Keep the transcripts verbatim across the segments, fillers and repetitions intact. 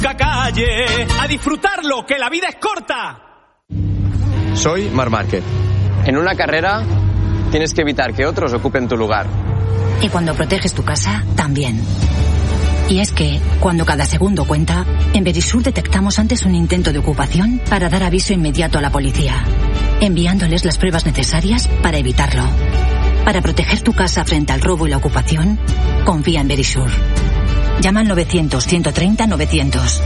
Calle, a disfrutarlo, que la vida es corta. Soy Marc Márquez. En una carrera tienes que evitar que otros ocupen tu lugar. Y cuando proteges tu casa, también. Y es que, cuando cada segundo cuenta, en Verisur detectamos antes un intento de ocupación para dar aviso inmediato a la policía, enviándoles las pruebas necesarias para evitarlo. Para proteger tu casa frente al robo y la ocupación, confía en Verisur. Llama al novecientos, ciento treinta, novecientos.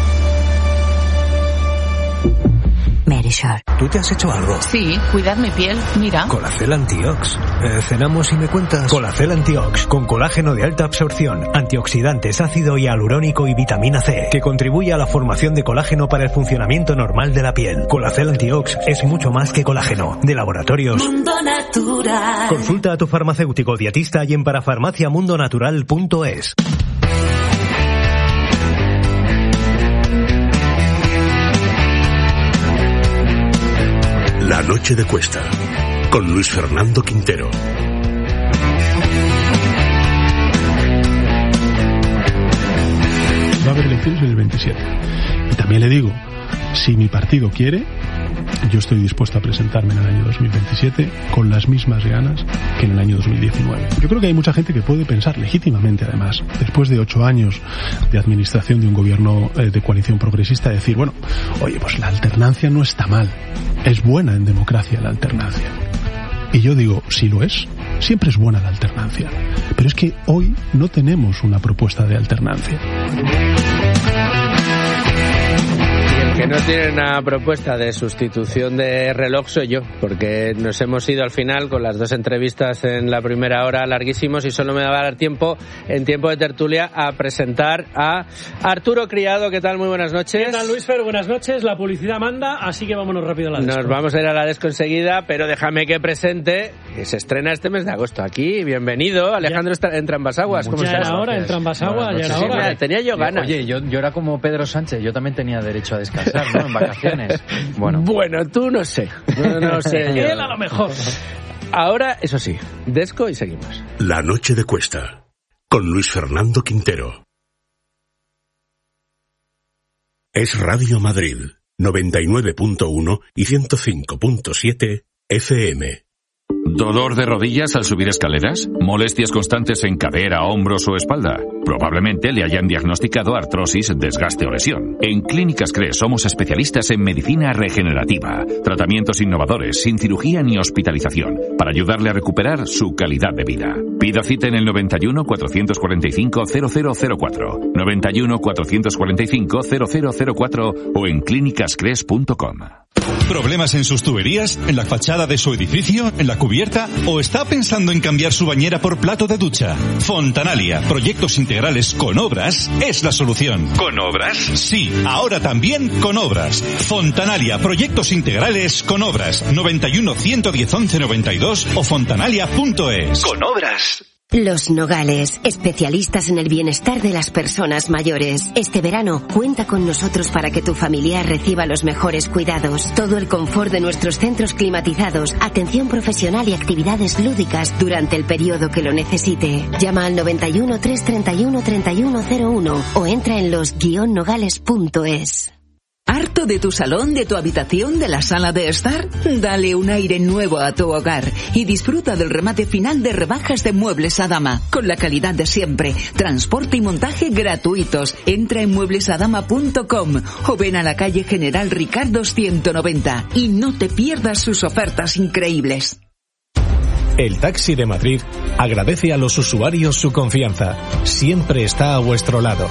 Verisur. ¿Tú te has hecho algo? Sí, cuidar mi piel, mira. Colacel Antiox. Eh, cenamos y me cuentas. Colacel Antiox, con colágeno de alta absorción, antioxidantes, ácido hialurónico y vitamina C, que contribuye a la formación de colágeno para el funcionamiento normal de la piel. Colacel Antiox es mucho más que colágeno. De Laboratorios Mundo Natural. Consulta a tu farmacéutico dietista y en parafarmacia mundo natural punto es. La noche de Cuesta, con Luis Fernando Quintero. Va a haber elecciones en el veintisiete. Y también le digo, si mi partido quiere, yo estoy dispuesto a presentarme en el año dos mil veintisiete con las mismas ganas que en el año dos mil diecinueve. Yo creo que hay mucha gente que puede pensar legítimamente, además, después de ocho años de administración de un gobierno eh, de coalición progresista, decir, bueno, oye, pues la alternancia no está mal. Es buena en democracia la alternancia. Y yo digo, si lo es, siempre es buena la alternancia. Pero es que hoy no tenemos una propuesta de alternancia. Que no tiene una propuesta de sustitución de reloj soy yo, porque nos hemos ido al final con las dos entrevistas en la primera hora larguísimos y solo me va a dar tiempo, en tiempo de tertulia, a presentar a Arturo Criado. ¿Qué tal? Muy buenas noches. ¿Qué tal, Luis Fer? Buenas noches. La publicidad manda, así que vámonos rápido a la desco. Nos vamos a ir a la desco enseguida, pero déjame que presente, que se estrena este mes de agosto aquí. Bienvenido, Alejandro ya. En Trambasaguas. ¿Cómo ya estás? era hora, en Trambasaguas, ya era hora. Sí, tenía yo ganas. Oye, yo, yo era como Pedro Sánchez, yo también tenía derecho a descansar. ¿No? En vacaciones. Bueno. bueno, tú no sé. No, no sé. Él a lo mejor. Ahora, eso sí, desco y seguimos. La noche de Cuesta, con Luis Fernando Quintero. Es Radio Madrid, noventa y nueve punto uno y ciento cinco punto siete F M. ¿Dolor de rodillas al subir escaleras? ¿Molestias constantes en cadera, hombros o espalda? Probablemente le hayan diagnosticado artrosis, desgaste o lesión. En Clínicas Cres somos especialistas en medicina regenerativa, tratamientos innovadores, sin cirugía ni hospitalización, para ayudarle a recuperar su calidad de vida. Pida cita en el noventa y uno, cuatrocientos cuarenta y cinco, cero cero cero cuatro, noventa y uno, cuatrocientos cuarenta y cinco, cero cero cero cuatro o en clínicas cres punto com. ¿Problemas en sus tuberías? ¿En la fachada de su edificio? ¿En la cubierta? ¿O está pensando en cambiar su bañera por plato de ducha? Fontanalia, proyectos integrales con obras, es la solución. ¿Con obras? Sí, ahora también con obras. Fontanalia, proyectos integrales con obras. noventa y uno, ciento diez, once noventa y dos o fontanalia punto es. Con obras. Los Nogales, especialistas en el bienestar de las personas mayores. Este verano, cuenta con nosotros para que tu familiar reciba los mejores cuidados. Todo el confort de nuestros centros climatizados, atención profesional y actividades lúdicas durante el periodo que lo necesite. Llama al noventa y uno, trescientos treinta y uno, treinta y uno cero uno o entra en los guion nogales punto es. ¿Harto de tu salón, de tu habitación, de la sala de estar? Dale un aire nuevo a tu hogar y disfruta del remate final de rebajas de Muebles Adama, con la calidad de siempre, transporte y montaje gratuitos. Entra en muebles adama punto com o ven a la calle General Ricardo ciento noventa y no te pierdas sus ofertas increíbles. El Taxi de Madrid agradece a los usuarios su confianza. Siempre está a vuestro lado.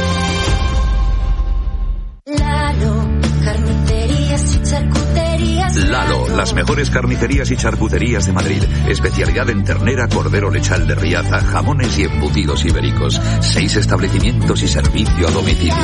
Lalo, las mejores carnicerías y charcuterías de Madrid. Especialidad en ternera, cordero lechal de Riaza, jamones y embutidos ibéricos. Seis establecimientos y servicio a domicilio.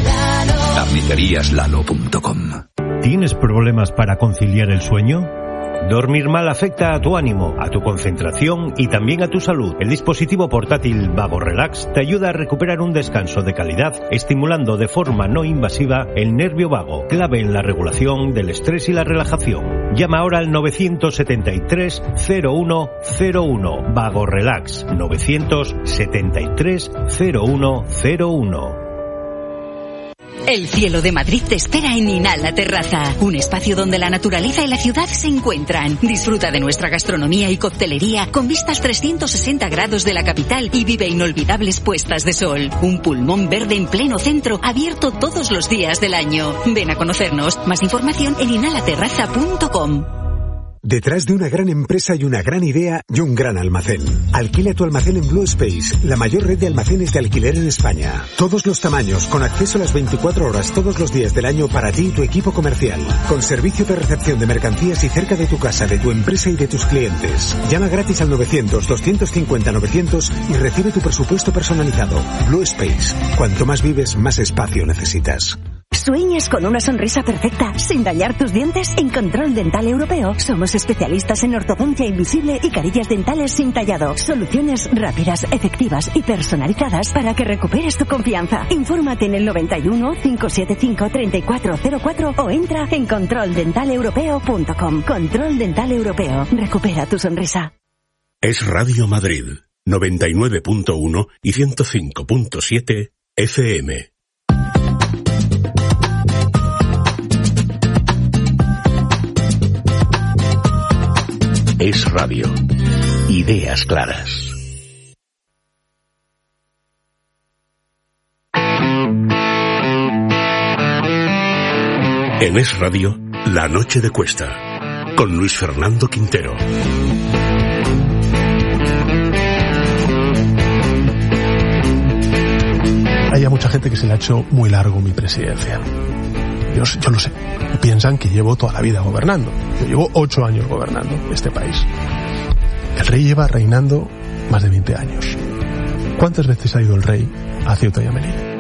carnicerías lalo punto com. ¿Tienes problemas para conciliar el sueño? Dormir mal afecta a tu ánimo, a tu concentración y también a tu salud. El dispositivo portátil Vago Relax te ayuda a recuperar un descanso de calidad, estimulando de forma no invasiva el nervio vago, clave en la regulación del estrés y la relajación. Llama ahora al novecientos setenta y tres cero uno cero uno. Vago Relax, novecientos setenta y tres cero uno cero uno. El cielo de Madrid te espera en Inhala Terraza, un espacio donde la naturaleza y la ciudad se encuentran. Disfruta de nuestra gastronomía y coctelería con vistas trescientos sesenta grados de la capital y vive inolvidables puestas de sol. Un pulmón verde en pleno centro, abierto todos los días del año. Ven a conocernos. Más información en inhala terraza punto com. Detrás de una gran empresa hay una gran idea y un gran almacén. Alquila tu almacén en Blue Space, la mayor red de almacenes de alquiler en España. Todos los tamaños, con acceso a las veinticuatro horas todos los días del año para ti y tu equipo comercial. Con servicio de recepción de mercancías y cerca de tu casa, de tu empresa y de tus clientes. Llama gratis al novecientos doscientos cincuenta novecientos y recibe tu presupuesto personalizado. Blue Space. Cuanto más vives, más espacio necesitas. ¿Sueñas con una sonrisa perfecta sin dañar tus dientes? En Control Dental Europeo somos especialistas en ortodoncia invisible y carillas dentales sin tallado. Soluciones rápidas, efectivas y personalizadas para que recuperes tu confianza. Infórmate en el noventa y uno, cinco siete cinco, treinta y cuatro cero cuatro o entra en control dental europeo punto com. Control Dental Europeo. Recupera tu sonrisa. Es Radio Madrid, noventa y nueve punto uno y ciento cinco punto siete F M. Es Radio. Ideas claras. En Es Radio, La Noche de Cuesta, con Luis Fernando Quintero. Hay mucha gente que se le ha hecho muy largo mi presidencia. Yo, yo lo sé. Piensan que llevo toda la vida gobernando. Yo llevo ocho años gobernando este país. El rey lleva reinando más de veinte años. ¿Cuántas veces ha ido el rey a Ceuta y a Melilla?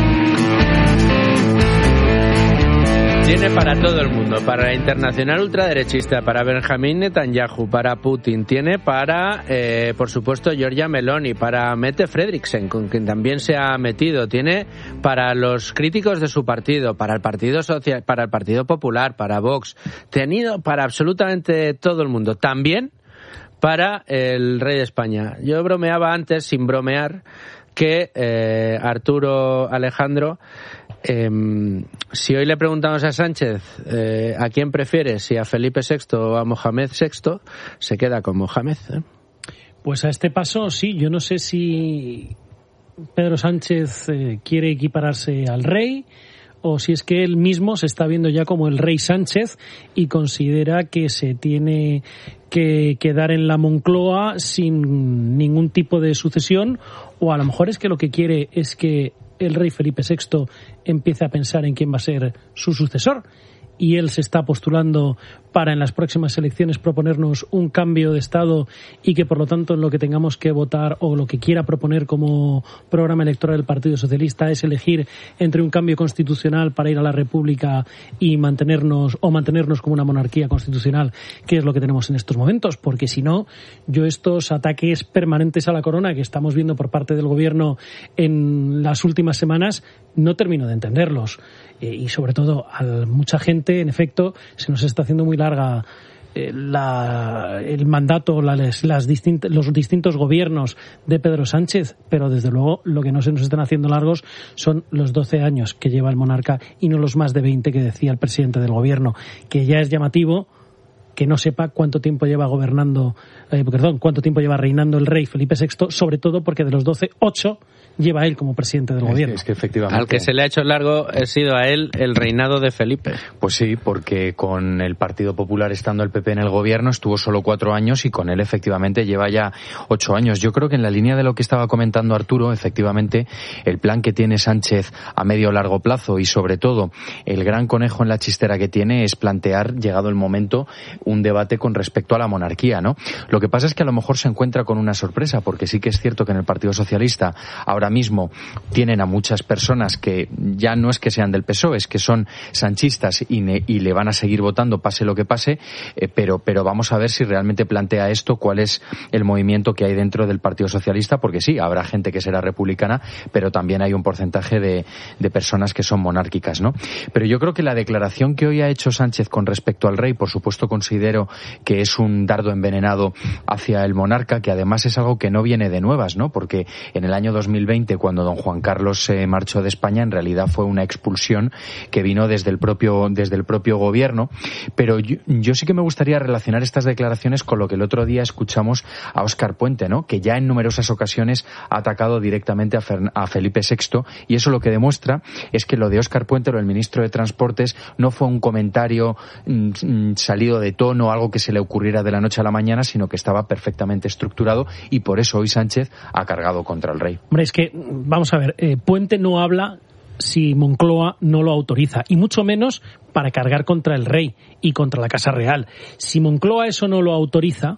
Tiene para todo el mundo, para la internacional ultraderechista, para Benjamín Netanyahu, para Putin, tiene para, eh, por supuesto, Giorgia Meloni, para Mette Frederiksen, con quien también se ha metido, tiene para los críticos de su partido, para el Partido Social, para el Partido Popular, para Vox, tenido para absolutamente todo el mundo, también para el rey de España. Yo bromeaba antes, sin bromear, que eh, Arturo Alejandro, Eh, si hoy le preguntamos a Sánchez eh, a quién prefiere, si a Felipe sexto o a Mohamed sexto, se queda con Mohamed, ¿eh? Pues a este paso sí, yo no sé si Pedro Sánchez eh, quiere equipararse al rey o si es que él mismo se está viendo ya como el rey Sánchez y considera que se tiene que quedar en la Moncloa sin ningún tipo de sucesión, o a lo mejor es que lo que quiere es que el rey Felipe sexto empiece a pensar en quién va a ser su sucesor y él se está postulando para en las próximas elecciones proponernos un cambio de Estado y que por lo tanto en lo que tengamos que votar o lo que quiera proponer como programa electoral del Partido Socialista es elegir entre un cambio constitucional para ir a la República y mantenernos o mantenernos como una monarquía constitucional, que es lo que tenemos en estos momentos, porque si no, yo estos ataques permanentes a la corona que estamos viendo por parte del gobierno en las últimas semanas no termino de entenderlos. Eh, y sobre todo a mucha gente, en efecto, se nos está haciendo muy larga eh, la, el mandato, las, las distint, los distintos gobiernos de Pedro Sánchez, pero desde luego lo que no se nos están haciendo largos son los doce años que lleva el monarca y no los más de veinte que decía el presidente del gobierno, que ya es llamativo que no sepa cuánto tiempo lleva gobernando, eh, perdón, cuánto tiempo lleva reinando el rey Felipe sexto, sobre todo porque de los doce, ocho lleva él como presidente del es gobierno. Que, es que efectivamente. Al que se le ha hecho largo ha sido a él el reinado de Felipe. Pues sí, porque con el Partido Popular estando el P P en el gobierno estuvo solo cuatro años y con él efectivamente lleva ya ocho años. Yo creo que en la línea de lo que estaba comentando Arturo, efectivamente, el plan que tiene Sánchez a medio o largo plazo y sobre todo el gran conejo en la chistera que tiene es plantear, llegado el momento, un debate con respecto a la monarquía, ¿no? Lo que pasa es que a lo mejor se encuentra con una sorpresa, porque sí que es cierto que en el Partido Socialista ahora ahora mismo tienen a muchas personas que ya no es que sean del P S O E, es que son sanchistas y, ne, y le van a seguir votando pase lo que pase, eh, pero, pero vamos a ver si realmente plantea esto, cuál es el movimiento que hay dentro del Partido Socialista, porque sí, habrá gente que será republicana, pero también hay un porcentaje de, de personas que son monárquicas, ¿no? Pero yo creo que la declaración que hoy ha hecho Sánchez con respecto al rey, por supuesto considero que es un dardo envenenado hacia el monarca, que además es algo que no viene de nuevas, ¿no? Porque en el año dos mil veinte, cuando don Juan Carlos se marchó de España, en realidad fue una expulsión que vino desde el propio, desde el propio gobierno. Pero yo, yo sí que me gustaría relacionar estas declaraciones con lo que el otro día escuchamos a Óscar Puente, ¿no? Que ya en numerosas ocasiones ha atacado directamente a, Fer, a Felipe sexto, y eso lo que demuestra es que lo de Óscar Puente, lo del ministro de Transportes, no fue un comentario mmm, salido de tono, algo que se le ocurriera de la noche a la mañana, sino que estaba perfectamente estructurado, y por eso hoy Sánchez ha cargado contra el rey. Hombre, es que, vamos a ver, eh, Puente no habla si Moncloa no lo autoriza, y mucho menos para cargar contra el rey y contra la Casa Real. Si Moncloa eso no lo autoriza,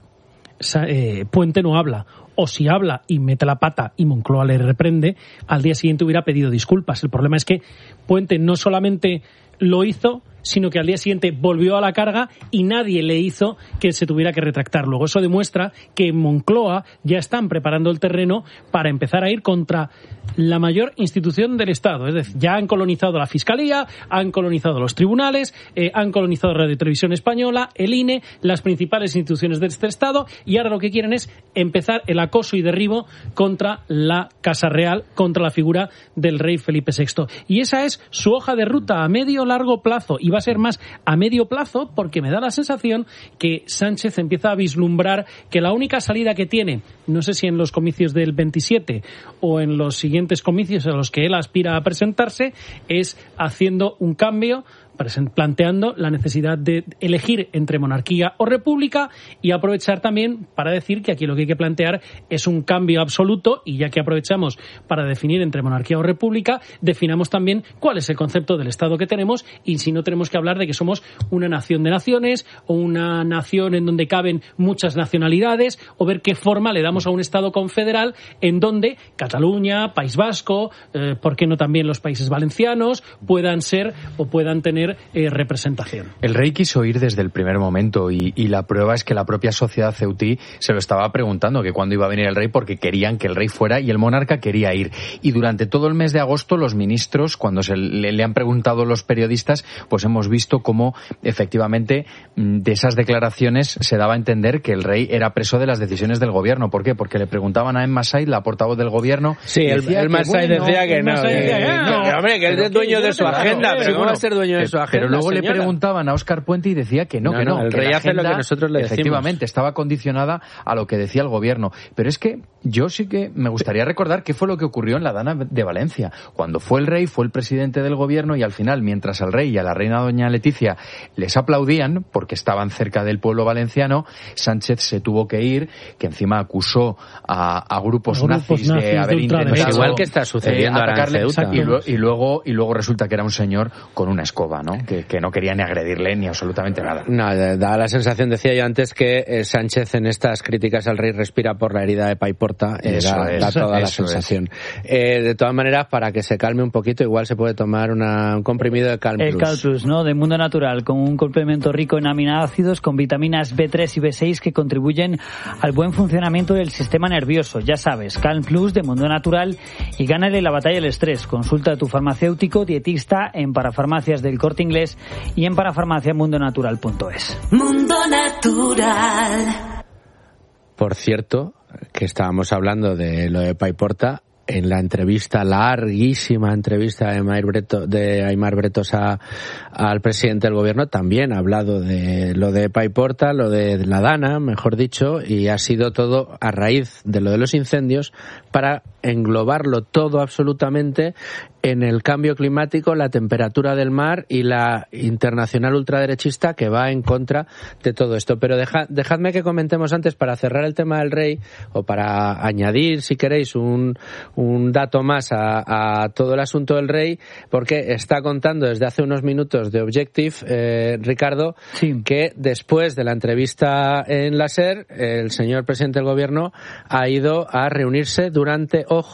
eh, Puente no habla. O si habla y mete la pata y Moncloa le reprende, al día siguiente hubiera pedido disculpas. El problema es que Puente no solamente lo hizo, sino que al día siguiente volvió a la carga y nadie le hizo que se tuviera que retractar. Luego eso demuestra que en Moncloa ya están preparando el terreno para empezar a ir contra la mayor institución del Estado. Es decir, ya han colonizado la Fiscalía, han colonizado los tribunales, eh, han colonizado Radio y Televisión Española, el I N E, las principales instituciones de este Estado, y ahora lo que quieren es empezar el acoso y derribo contra la Casa Real, contra la figura del rey Felipe sexto. Y esa es su hoja de ruta a medio largo plazo, y va a ser más a medio plazo, porque me da la sensación que Sánchez empieza a vislumbrar que la única salida que tiene, no sé si en los comicios del veintisiete o en los siguientes comicios a los que él aspira a presentarse, es haciendo un cambio, planteando la necesidad de elegir entre monarquía o república, y aprovechar también para decir que aquí lo que hay que plantear es un cambio absoluto, y ya que aprovechamos para definir entre monarquía o república, definamos también cuál es el concepto del Estado que tenemos, y si no tenemos que hablar de que somos una nación de naciones o una nación en donde caben muchas nacionalidades, o ver qué forma le damos a un Estado confederal en donde Cataluña, País Vasco, eh, ¿por qué no también los países valencianos puedan ser o puedan tener Eh, representación? El rey quiso ir desde el primer momento, y, y la prueba es que la propia sociedad ceutí se lo estaba preguntando, que cuándo iba a venir el rey, porque querían que el rey fuera y el monarca quería ir. Y durante todo el mes de agosto los ministros, cuando se le, le han preguntado los periodistas, pues hemos visto cómo efectivamente de esas declaraciones se daba a entender que el rey era preso de las decisiones del gobierno. ¿Por qué? Porque le preguntaban a Emma Said, la portavoz del gobierno. Sí, el, el Said bueno, decía que no, que, decía, que, no, que, hombre, que él es dueño de su agenda, pero ¿cómo va a ser dueño de su agenda? Pero luego señora. le preguntaban a Óscar Puente y decía que no, no que no. no el que rey la hace agenda, lo que nosotros le decimos. Efectivamente, estaba condicionada a lo que decía el gobierno. Pero es que yo sí que me gustaría recordar qué fue lo que ocurrió en la Dana de Valencia. Cuando fue el rey, fue el presidente del gobierno, y al final, mientras al rey y a la reina doña Leticia les aplaudían, porque estaban cerca del pueblo valenciano, Sánchez se tuvo que ir, que encima acusó a, a grupos, grupos nazis, nazis de haber de intentado... Igual que está sucediendo eh, ahora en Ceuta. Y, lo, y, luego, y luego resulta que era un señor con una escoba, ¿no? Que, que no quería ni agredirle ni absolutamente nada. No, da la sensación, decía yo antes, que eh, Sánchez en estas críticas al rey respira por la herida de Paiporta. Eh, eso da, es, da toda la sensación. Eh, de todas maneras, para que se calme un poquito, igual se puede tomar una, un comprimido de Calm Plus. El Calm Plus, ¿no? De Mundo Natural, con un complemento rico en aminoácidos, con vitaminas B tres y B seis que contribuyen al buen funcionamiento del sistema nervioso. Ya sabes, Calm Plus de Mundo Natural, y gánale la batalla al estrés. Consulta a tu farmacéutico dietista en Parafarmacias del Corte Inglés y en parafarmaciamundonatural punto es. Mundo Natural. Por cierto, que estábamos hablando de lo de Paiporta, en la entrevista, larguísima entrevista de Aimar Bretos, de Aimar Bretos a, al presidente del gobierno, también ha hablado de lo de Paiporta, lo de la Dana, mejor dicho, y ha sido todo a raíz de lo de los incendios, para englobarlo todo absolutamente en el cambio climático, la temperatura del mar y la internacional ultraderechista que va en contra de todo esto. Pero deja, dejadme que comentemos antes, para cerrar el tema del rey, o para añadir, si queréis, un, un dato más a, a todo el asunto del rey, porque está contando desde hace unos minutos de Objective, eh, Ricardo, sí, que después de la entrevista en la SER, el señor presidente del gobierno ha ido a reunirse durante, ojo,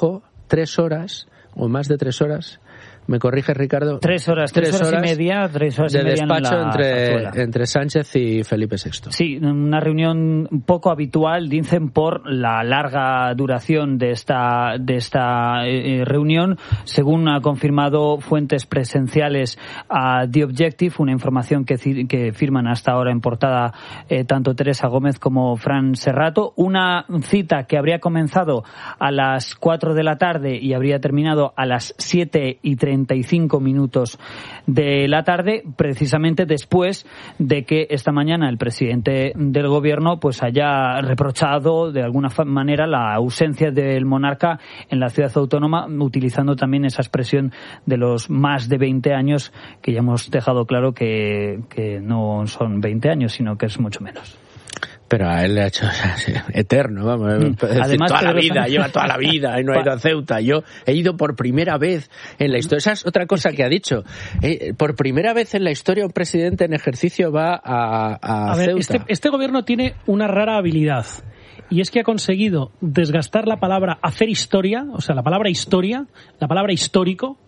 tres horas, o más de tres horas, me corrige Ricardo. Tres horas, tres, tres horas, horas y media, tres horas de y media despacho en la entre, entre Sánchez y Felipe sexto. Sí, una reunión poco habitual, dicen, por la larga duración de esta de esta eh, reunión, según ha confirmado fuentes presenciales a The Objective, una información que, que firman hasta ahora en portada eh, tanto Teresa Gómez como Fran Serrato. Una cita que habría comenzado a las cuatro de la tarde y habría terminado a las siete y treinta y cinco minutos de la tarde, precisamente después de que esta mañana el presidente del gobierno pues haya reprochado de alguna manera la ausencia del monarca en la ciudad autónoma, utilizando también esa expresión de los más de veinte años, que ya hemos dejado claro que, que no son veinte años, sino que es mucho menos. Pero a él le ha hecho o sea, eterno, vamos. Además, toda la vida, Sánchez... lleva toda la vida y no ha ido a Ceuta. Yo he ido por primera vez en la historia. Esa es otra cosa que ha dicho. Eh, por primera vez en la historia un presidente en ejercicio va a, a, a ver, Ceuta. Este, este gobierno tiene una rara habilidad. Y es que ha conseguido desgastar la palabra hacer historia, o sea, la palabra historia, la palabra histórico,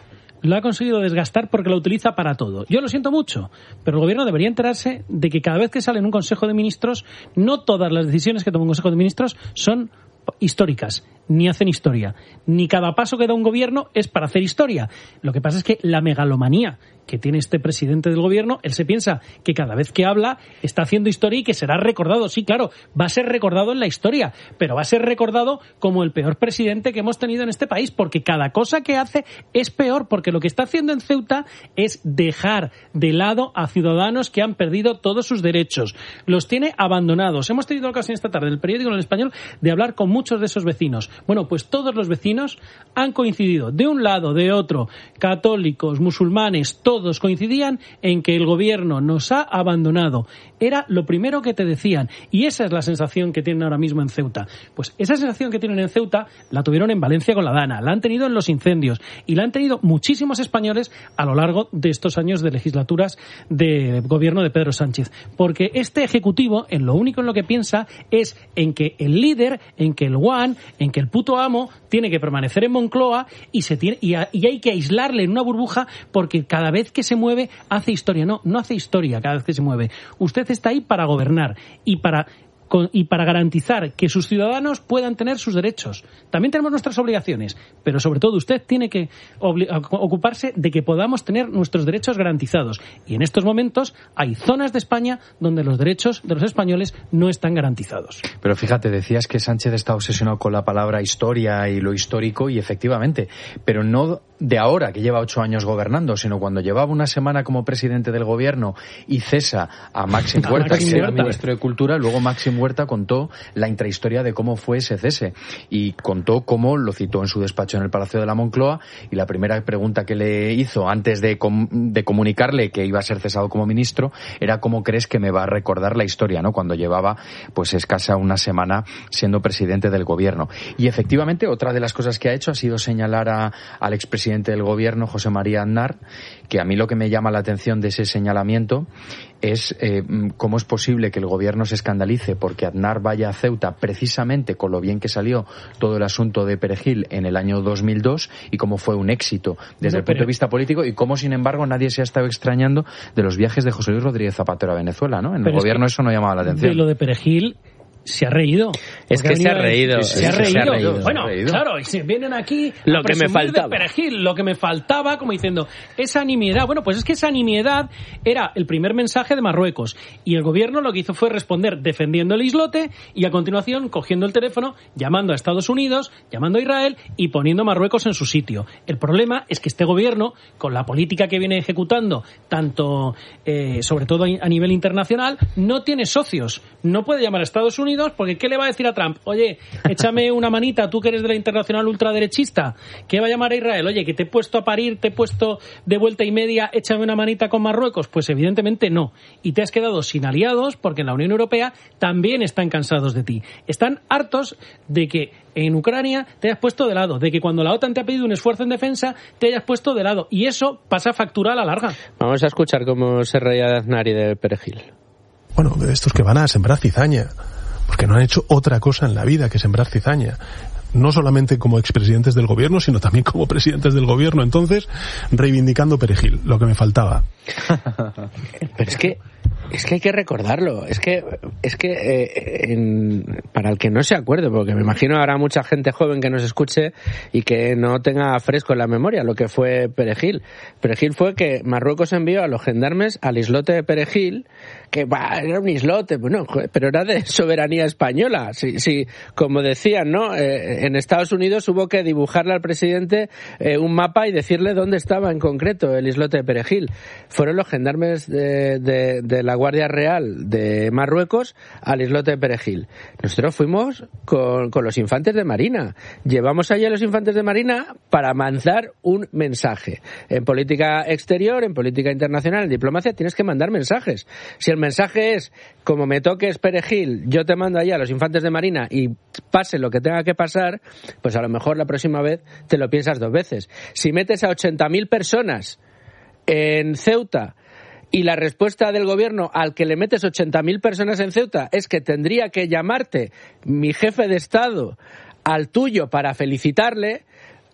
lo ha conseguido desgastar porque lo utiliza para todo. Yo lo siento mucho, pero el gobierno debería enterarse de que cada vez que sale en un Consejo de Ministros, no todas las decisiones que toma un Consejo de Ministros son históricas, ni hacen historia. Ni cada paso que da un gobierno es para hacer historia. Lo que pasa es que la megalomanía que tiene este presidente del gobierno, él se piensa que cada vez que habla está haciendo historia y que será recordado. Sí, claro, va a ser recordado en la historia, pero va a ser recordado como el peor presidente que hemos tenido en este país, porque cada cosa que hace es peor, porque lo que está haciendo en Ceuta es dejar de lado a ciudadanos que han perdido todos sus derechos. Los tiene abandonados. Hemos tenido la ocasión esta tarde en el periódico en el Español de hablar con muchos de esos vecinos. Bueno, pues todos los vecinos han coincidido, de un lado, de otro, católicos, musulmanes, todos coincidían en que el gobierno nos ha abandonado. Era lo primero que te decían. Y esa es la sensación que tienen ahora mismo en Ceuta. Pues esa sensación que tienen en Ceuta la tuvieron en Valencia con la Dana, la han tenido en los incendios y la han tenido muchísimos españoles a lo largo de estos años de legislaturas de gobierno de Pedro Sánchez. Porque este ejecutivo, en lo único en lo que piensa es en que el líder, en que el guan, en que el puto amo tiene que permanecer en Moncloa y, se tiene, y, a, y hay que aislarle en una burbuja porque cada vez que se mueve hace historia. No, no hace historia cada vez que se mueve. Usted está ahí para gobernar y para y para garantizar que sus ciudadanos puedan tener sus derechos. También tenemos nuestras obligaciones, pero sobre todo usted tiene que ocuparse de que podamos tener nuestros derechos garantizados. Y en estos momentos hay zonas de España donde los derechos de los españoles no están garantizados. Pero fíjate, decías que Sánchez está obsesionado con la palabra historia y lo histórico, y efectivamente, pero no de ahora, que lleva ocho años gobernando, sino cuando llevaba una semana como presidente del gobierno y cesa a Máxim Huerta, que era ministro de Cultura. Luego Máxim Huerta contó la intrahistoria de cómo fue ese cese y contó cómo lo citó en su despacho en el Palacio de la Moncloa, y la primera pregunta que le hizo antes de, com- de comunicarle que iba a ser cesado como ministro era: ¿cómo crees que me va a recordar la historia, ¿no?, cuando llevaba pues escasa una semana siendo presidente del gobierno? Y efectivamente otra de las cosas que ha hecho ha sido señalar a, al expresidente del gobierno, José María Aznar, que a mí lo que me llama la atención de ese señalamiento es eh, cómo es posible que el gobierno se escandalice porque Aznar vaya a Ceuta precisamente con lo bien que salió todo el asunto de Perejil en el año dos mil dos y cómo fue un éxito desde no, el punto pero... de vista político, y cómo sin embargo nadie se ha estado extrañando de los viajes de José Luis Rodríguez Zapatero a Venezuela, ¿no? En pero el gobierno que eso no llamaba la atención. De lo de Perejil se ha reído. Es que se ha reído. Se, se, ha, reído. se ha reído. Bueno, claro, y se vienen aquí lo que me faltaba. De Perejil, lo que me faltaba, como diciendo, esa nimiedad. Bueno, pues es que esa nimiedad era el primer mensaje de Marruecos. Y el gobierno lo que hizo fue responder defendiendo el islote y a continuación cogiendo el teléfono, llamando a Estados Unidos, llamando a Israel y poniendo a Marruecos en su sitio. El problema es que este gobierno, con la política que viene ejecutando, tanto, eh, sobre todo a nivel internacional, no tiene socios. No puede llamar a Estados Unidos porque ¿qué le va a decir a Trump? Oye, échame una manita, tú que eres de la internacional ultraderechista. ¿Qué va a llamar a Israel? Oye, que te he puesto a parir, te he puesto de vuelta y media, échame una manita con Marruecos. Pues evidentemente no. Y te has quedado sin aliados porque en la Unión Europea también están cansados de ti. Están hartos de que en Ucrania te hayas puesto de lado, de que cuando la OTAN te ha pedido un esfuerzo en defensa te hayas puesto de lado. Y eso pasa factura a la larga. Vamos a escuchar cómo se reía de Aznar y de Perejil. Bueno, de estos que van a sembrar cizaña, porque no han hecho otra cosa en la vida que sembrar cizaña. no solamente como expresidentes del gobierno, sino también como presidentes del gobierno. Entonces, reivindicando Perejil, lo que me faltaba. Pero es que es que hay que recordarlo. Es que es que eh, en, para el que no se acuerde, porque me imagino habrá mucha gente joven que nos escuche y que no tenga fresco en la memoria lo que fue Perejil. Perejil fue que Marruecos envió a los gendarmes al islote de Perejil, que bah, era un islote, bueno, pero era de soberanía española. Si, si como decían, ¿no? Eh, en Estados Unidos hubo que dibujarle al presidente eh, un mapa y decirle dónde estaba en concreto el islote de Perejil. Fueron los gendarmes de, de, de la Guardia Real de Marruecos al islote de Perejil. Nosotros fuimos con, con los infantes de Marina. Llevamos allí a los infantes de Marina para mandar un mensaje. En política exterior, en política internacional, en diplomacia, tienes que mandar mensajes. Si el mensaje es, como me toques Perejil, yo te mando allá a los infantes de Marina y pase lo que tenga que pasar, pues a lo mejor la próxima vez te lo piensas dos veces. Si metes a ochenta mil personas en Ceuta y la respuesta del gobierno al que le metes ochenta mil personas en Ceuta es que tendría que llamarte mi jefe de Estado al tuyo para felicitarle,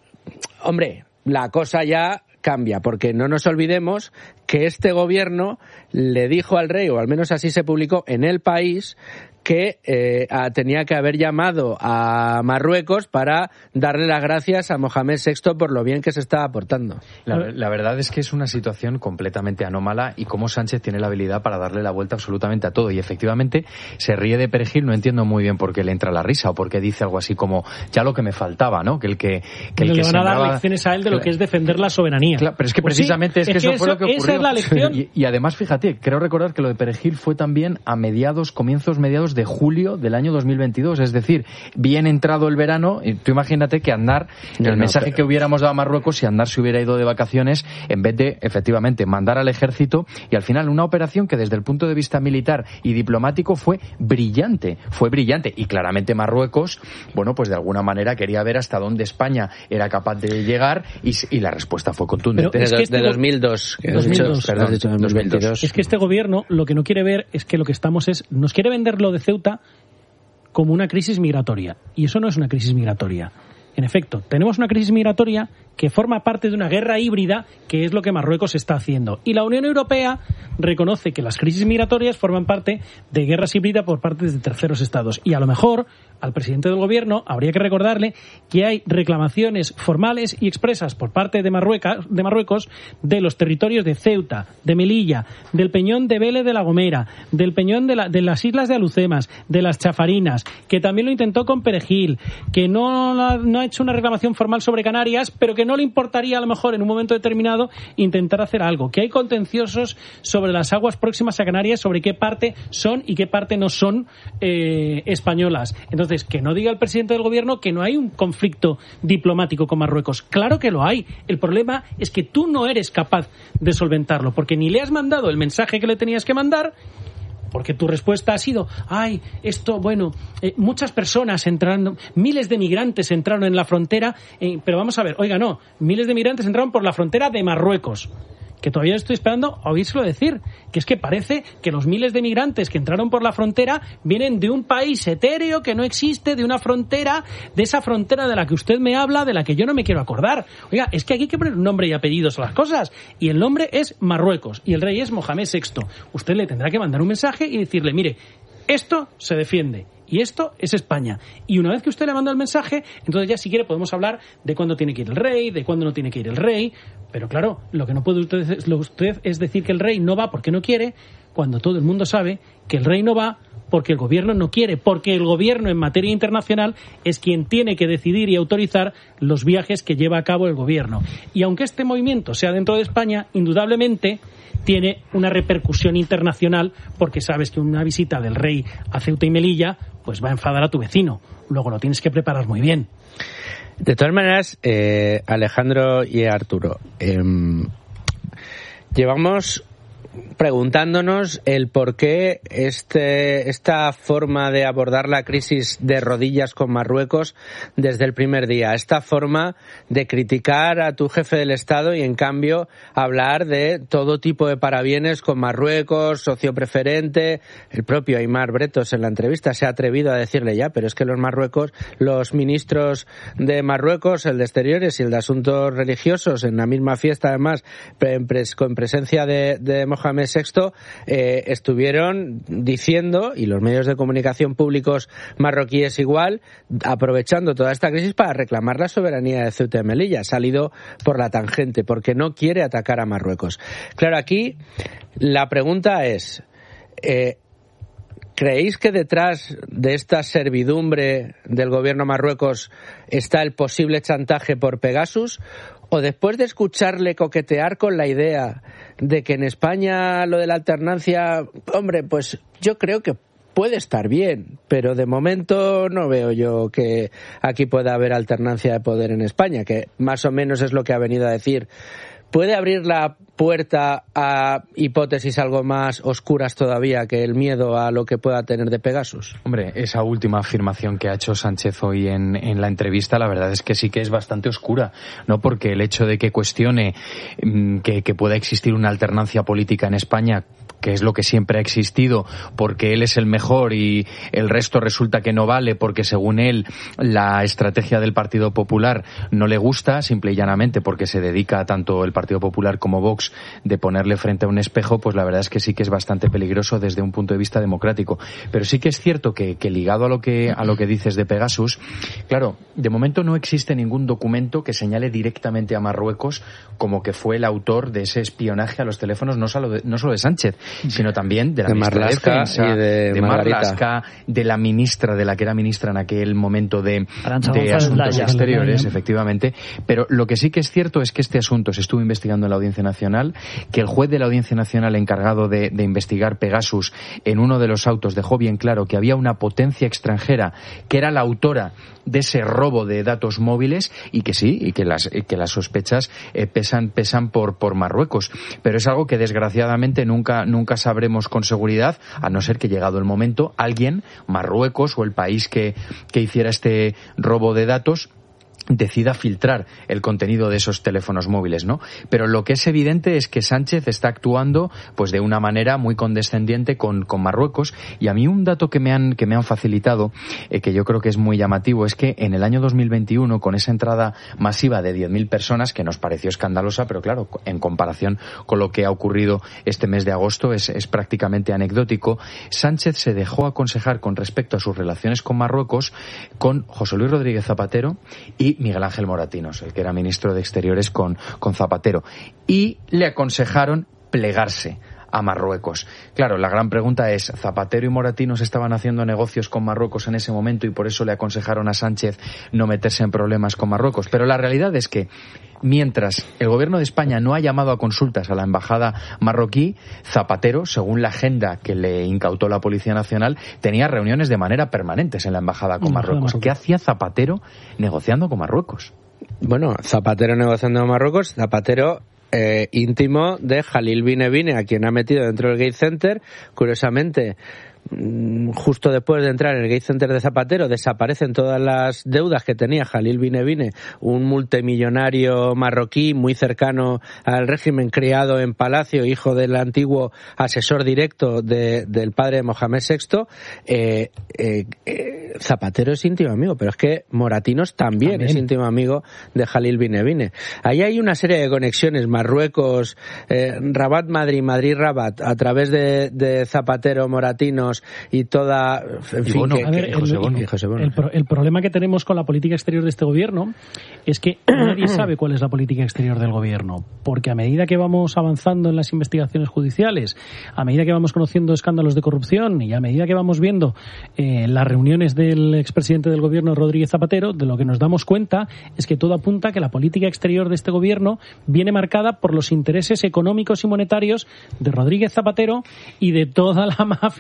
hombre, la cosa ya cambia, porque no nos olvidemos que este gobierno le dijo al rey, o al menos así se publicó en El País, que eh, a, tenía que haber llamado a Marruecos para darle las gracias a Mohamed sexto por lo bien que se estaba portando. La, la verdad es que es una situación completamente anómala y cómo Sánchez tiene la habilidad para darle la vuelta absolutamente a todo. Y efectivamente se ríe de Perejil, no entiendo muy bien por qué le entra la risa o por qué dice algo así como ya lo que me faltaba, ¿no? Que el que, que, el le que van sembraba... a dar lecciones a él de lo que es defender la soberanía. Claro, pero es que pues precisamente sí, es que es eso, que fue eso, lo que ocurrió. Esa es la lección. Y, y además, fíjate, creo recordar que lo de Perejil fue también a mediados, comienzos mediados de julio del año dos mil veintidós, es decir, bien entrado el verano, y tú imagínate que Aznar, no, el no, mensaje pero... que hubiéramos dado a Marruecos, si Aznar se hubiera ido de vacaciones, en vez de, efectivamente, mandar al ejército, y al final una operación que desde el punto de vista militar y diplomático fue brillante, fue brillante, y claramente Marruecos, bueno, pues de alguna manera quería ver hasta dónde España era capaz de llegar, y, y la respuesta fue contundente. Pero es que de, este de dos mil dos, que dos mil dos. Dicho, perdón, dicho dos mil veintidós. Es que este gobierno lo que no quiere ver es que lo que estamos es, nos quiere vender lo de Ceuta como una crisis migratoria. Y eso no es una crisis migratoria. En efecto, tenemos una crisis migratoria que forma parte de una guerra híbrida, que es lo que Marruecos está haciendo. Y la Unión Europea reconoce que las crisis migratorias forman parte de guerras híbridas por parte de terceros estados. Y a lo mejor al presidente del gobierno habría que recordarle que hay reclamaciones formales y expresas por parte de Marruecos, de Marruecos de los territorios de Ceuta, de Melilla, del Peñón de Vélez de la Gomera, del Peñón de, la, de las Islas de Alucemas, de las Chafarinas, que también lo intentó con Perejil, que no, no ha hecho una reclamación formal sobre Canarias, pero que no le importaría a lo mejor en un momento determinado intentar hacer algo, que hay contenciosos sobre las aguas próximas a Canarias, sobre qué parte son y qué parte no son eh, españolas. Entonces, que no diga el presidente del gobierno que no hay un conflicto diplomático con Marruecos. Claro que lo hay. El problema es que tú no eres capaz de solventarlo, porque ni le has mandado el mensaje que le tenías que mandar, porque tu respuesta ha sido, ay, esto, bueno, eh, muchas personas entrando, miles de migrantes entraron en la frontera, eh, pero vamos a ver, oiga, no, miles de migrantes entraron por la frontera de Marruecos, que todavía estoy esperando a oírselo decir, que es que parece que los miles de migrantes que entraron por la frontera vienen de un país etéreo que no existe, de una frontera, de esa frontera de la que usted me habla, de la que yo no me quiero acordar. Oiga, es que aquí hay que poner un nombre y apellidos a las cosas, y el nombre es Marruecos, y el rey es Mohamed sexto. Usted le tendrá que mandar un mensaje y decirle, mire, esto se defiende, y esto es España. Y una vez que usted le manda el mensaje, entonces ya si quiere podemos hablar de cuándo tiene que ir el rey, de cuándo no tiene que ir el rey. Pero claro, lo que no puede usted, usted es decir que el rey no va porque no quiere, cuando todo el mundo sabe que el rey no va porque el gobierno no quiere, porque el gobierno en materia internacional es quien tiene que decidir y autorizar los viajes que lleva a cabo el gobierno. Y aunque este movimiento sea dentro de España, indudablemente tiene una repercusión internacional, porque sabes que una visita del rey a Ceuta y Melilla pues va a enfadar a tu vecino. Luego lo tienes que preparar muy bien. De todas maneras, eh, Alejandro y Arturo, eh, llevamos preguntándonos el por qué este, esta forma de abordar la crisis de rodillas con Marruecos desde el primer día, esta forma de criticar a tu jefe del Estado y en cambio hablar de todo tipo de parabienes con Marruecos, socio preferente. El propio Aimar Bretos en la entrevista se ha atrevido a decirle ya, pero es que los Marruecos, los ministros de Marruecos, el de Exteriores y el de Asuntos Religiosos, en la misma fiesta además, con presencia de, de Mohamed sexto, eh, estuvieron diciendo, y los medios de comunicación públicos marroquíes igual, aprovechando toda esta crisis para reclamar la soberanía de Ceuta y Melilla. Ha salido por la tangente porque no quiere atacar a Marruecos. Claro, aquí la pregunta es, eh, ¿creéis que detrás de esta servidumbre del gobierno Marruecos está el posible chantaje por Pegasus? ¿O después de escucharle coquetear con la idea de que en España lo de la alternancia, hombre, pues yo creo que puede estar bien, pero de momento no veo yo que aquí pueda haber alternancia de poder en España, que más o menos es lo que ha venido a decir? ¿Puede abrir la puerta a hipótesis algo más oscuras todavía que el miedo a lo que pueda tener de Pegasus? Hombre, esa última afirmación que ha hecho Sánchez hoy en, en la entrevista, la verdad es que sí que es bastante oscura, ¿no? Porque el hecho de que cuestione mmm, que, que pueda existir una alternancia política en España, que es lo que siempre ha existido, porque él es el mejor y el resto resulta que no vale porque según él la estrategia del Partido Popular no le gusta, simple y llanamente porque se dedica tanto el Partido Popular como Vox de ponerle frente a un espejo, pues la verdad es que sí que es bastante peligroso desde un punto de vista democrático. Pero sí que es cierto que, que ligado a lo que a lo que dices de Pegasus, claro, de momento no existe ningún documento que señale directamente a Marruecos como que fue el autor de ese espionaje a los teléfonos, no solo de, no solo de Sánchez, sino también de la de ministra de Defensa, y de, de Marlaska, de la ministra, de la que era ministra en aquel momento de, de Asuntos Exteriores, efectivamente. Pero lo que sí que es cierto es que este asunto se estuvo investigando en la Audiencia Nacional, que el juez de la Audiencia Nacional encargado de, de investigar Pegasus en uno de los autos dejó bien claro que había una potencia extranjera que era la autora de ese robo de datos móviles y que sí, y que las, y que las sospechas eh, pesan, pesan por, por Marruecos. Pero es algo que desgraciadamente nunca, nunca sabremos con seguridad, a no ser que llegado el momento alguien, Marruecos o el país que, que hiciera este robo de datos, decida filtrar el contenido de esos teléfonos móviles, ¿no? Pero lo que es evidente es que Sánchez está actuando pues de una manera muy condescendiente con, con Marruecos, y a mí un dato que me han que me han facilitado, eh, que yo creo que es muy llamativo, es que en el año dos mil veintiuno, con esa entrada masiva de diez mil personas, que nos pareció escandalosa, pero claro, en comparación con lo que ha ocurrido este mes de agosto es, es prácticamente anecdótico, Sánchez se dejó aconsejar con respecto a sus relaciones con Marruecos con José Luis Rodríguez Zapatero y Miguel Ángel Moratinos, el que era ministro de Exteriores con, con Zapatero, y le aconsejaron plegarse a Marruecos. Claro, la gran pregunta es, ¿Zapatero y Moratinos estaban haciendo negocios con Marruecos en ese momento y por eso le aconsejaron a Sánchez no meterse en problemas con Marruecos? Pero la realidad es que mientras el gobierno de España no ha llamado a consultas a la embajada marroquí, Zapatero, según la agenda que le incautó la Policía Nacional, tenía reuniones de manera permanentes en la embajada con Marruecos. ¿Qué hacía Zapatero negociando con Marruecos? Bueno, Zapatero negociando con Marruecos, Zapatero eh, íntimo de Jalil Binebine, a quien ha metido dentro del Gate Center. Curiosamente, justo después de entrar en el Gate Center de Zapatero, desaparecen todas las deudas que tenía Jalil Binebine, un multimillonario marroquí muy cercano al régimen, criado en Palacio, hijo del antiguo asesor directo de, del padre de Mohamed sexto. Eh, eh, eh, Zapatero es íntimo amigo, pero es que Moratinos también, también es íntimo amigo de Jalil Binebine. Ahí hay una serie de conexiones, Marruecos, eh, Rabat-Madrid, Madrid-Rabat, a través de, de Zapatero, Moratinos y toda, en fin, Bono, que, a ver, que, el, José Bono, el, José Bono. El, el problema que tenemos con la política exterior de este gobierno es que nadie sabe cuál es la política exterior del gobierno, porque a medida que vamos avanzando en las investigaciones judiciales, a medida que vamos conociendo escándalos de corrupción y a medida que vamos viendo eh, las reuniones del expresidente del gobierno, Rodríguez Zapatero, de lo que nos damos cuenta es que todo apunta a que la política exterior de este gobierno viene marcada por los intereses económicos y monetarios de Rodríguez Zapatero y de toda la mafia